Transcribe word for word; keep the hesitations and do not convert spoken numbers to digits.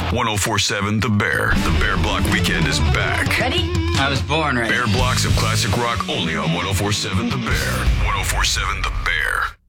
ten forty-seven The Bear. The Bear Block Weekend is back. Ready? I was born ready. Bear blocks of classic rock only on ten forty-seven The Bear. ten forty-seven The Bear.